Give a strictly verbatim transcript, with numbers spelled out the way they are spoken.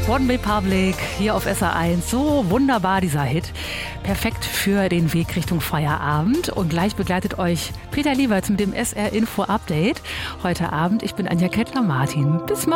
One Republic hier auf S R eins. So wunderbar dieser Hit. Perfekt für den Weg Richtung Feierabend. Und gleich begleitet euch Peter Lieberts mit dem S R Info Update heute Abend. Ich bin Anja Kettler-Martin. Bis morgen.